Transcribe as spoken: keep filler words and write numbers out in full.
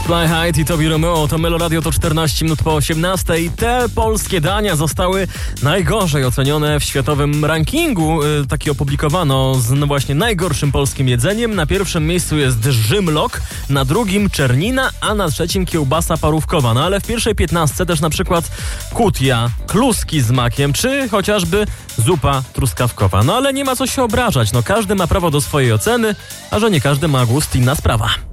Fly High i Tobi Romeo to Melo Radio, to czternaście minut po osiemnastej. Te polskie dania zostały najgorzej ocenione w światowym rankingu. Taki opublikowano z no właśnie najgorszym polskim jedzeniem. Na pierwszym miejscu jest Rzymlok, na drugim czernina, a na trzecim kiełbasa parówkowa. No ale w pierwszej piętnastce też na przykład kutia, kluski z makiem, czy chociażby zupa truskawkowa. No ale nie ma co się obrażać. No każdy ma prawo do swojej oceny, a że nie każdy ma gust, inna sprawa.